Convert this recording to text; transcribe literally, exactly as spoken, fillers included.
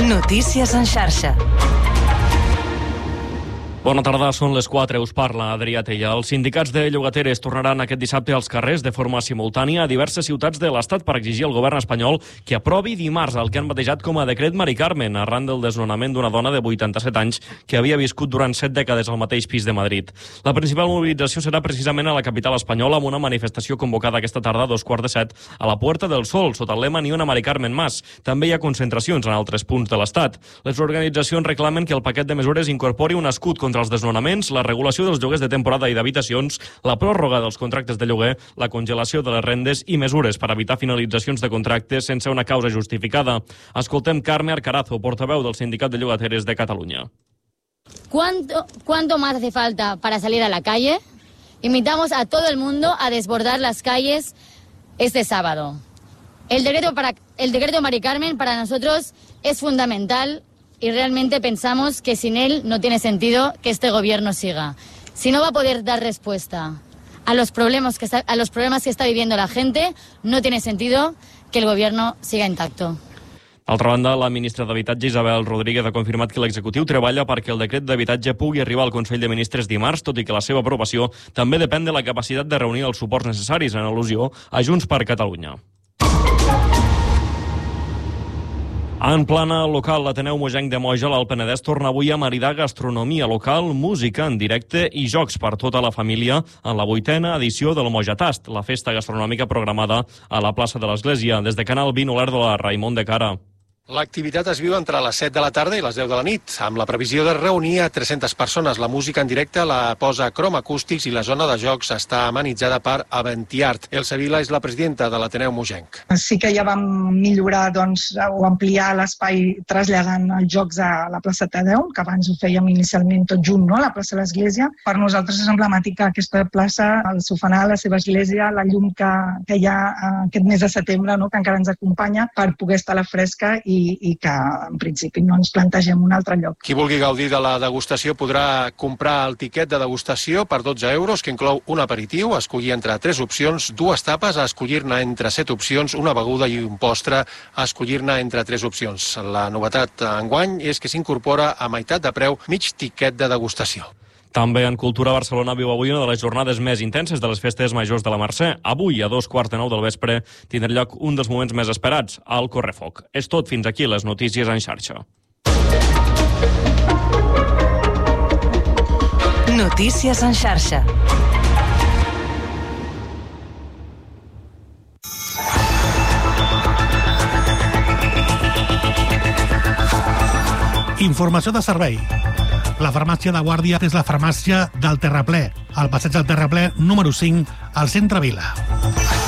Notícies en xarxa. Bona tarda, són les quatre, us parla Adrià Tella. Els sindicats de llogateres tornaran aquest dissabte als carrers de forma simultània a diverses ciutats de l'Estat per exigir al govern espanyol que aprovi dimarts el que han batejat com a decret Mari Carmen, arran del desnonament d'una dona de vuitanta-set anys que havia viscut durant set dècades al mateix pis de Madrid. La principal mobilització serà precisament a la capital espanyola amb una manifestació convocada aquesta tarda a dos quarts de set a la Puerta del Sol, sota el lema Ni una Mari Carmen más. També hi ha concentracions en altres punts de l'Estat. Les organitzacions reclamen que el paquet de mesures incorpori un escut contra els desnonaments, la regulació dels lloguers de temporada i d'habitacions, la pròrroga dels contractes de lloguer, la congelació de les rendes i mesures per evitar finalitzacions de contractes sense una causa justificada. Escoltem Carme Arcarazo, portaveu del Sindicat de Llogateres de Catalunya. ¿Cuánto, ¿Cuánto más hace falta para salir a la calle? Invitamos a todo el mundo a desbordar las calles este sábado. El decreto, para, el decreto Mari Carmen para nosotros es fundamental y realmente pensamos que sin él no tiene sentido que este gobierno siga. Si no va a poder dar respuesta a los problemas que está, a los problemas que está viviendo la gente, no tiene sentido que el gobierno siga intacto. D'altra banda, la ministra d'Habitatge, Isabel Rodríguez, ha confirmat que l'executiu treballa perquè el decret d'habitatge pugui arribar al Consell de Ministres dimarts, tot i que la seva aprovació també depèn de la capacitat de reunir els suports necessaris, en al·lusió a Junts per Catalunya. En plana local, l'Ateneu Mogenc de Moja, l'Alt Penedès, torna avui a maridar gastronomia local, música en directe i jocs per tota la família en la vuitena edició del Mojatast, la festa gastronòmica programada a la plaça de l'Església. Des de Canal vint, Olèrdola, Raimon de Cara. L'activitat es viu entre les set de la tarda i les deu de la nit, amb la previsió de reunir a tres-centes persones. La música en directe la posa Crom Acústics i la zona de jocs està amenitzada per Aventiart. Elsa Vila és la presidenta de l'Ateneu Mogenc. Sí que ja vam millorar doncs, o ampliar l'espai traslladant els jocs a la plaça Tadeu, que abans ho fèiem inicialment tot junt, no? A la plaça de l'Església. Per nosaltres és emblemàtica aquesta plaça, el sofanar, la seva església, la llum que, que hi ha aquest mes de setembre, no? Que encara ens acompanya per poder estar a la fresca i i que, en principi, no ens plantegem un altre lloc. Qui vulgui gaudir de la degustació podrà comprar el tiquet de degustació per dotze euros, que inclou un aperitiu, escollir entre tres opcions, dues tapes, a escollir-ne entre set opcions, una beguda i un postre, a escollir-ne entre tres opcions. La novetat enguany és que s'incorpora a meitat de preu mig tiquet de degustació. També en Cultura, Barcelona viu avui una de les jornades més intenses de les festes majors de la Mercè. Avui, a dos quarts de nou del vespre, tindrà lloc un dels moments més esperats, el Correfoc. És tot, fins aquí les notícies en xarxa. Notícies en xarxa. Informació de servei. La farmàcia de Guàrdia és la farmàcia del Terraplè, al passeig del Terraplè número cinc, al centre Vila.